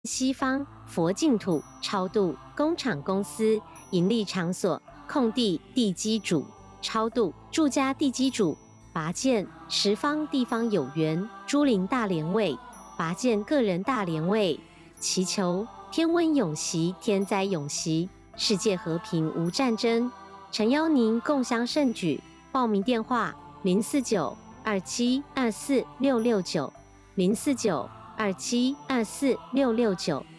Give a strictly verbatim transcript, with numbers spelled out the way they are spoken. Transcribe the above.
西方佛净土超度工厂公司盈利场所空地地基主超度住家地基主拔剑十方地方有缘诸灵大莲位拔剑个人大莲位祈求天温永息天灾永息世界和平无战争诚邀您共襄盛举报名电话零四九二七二四六六九零四九二七二四六六九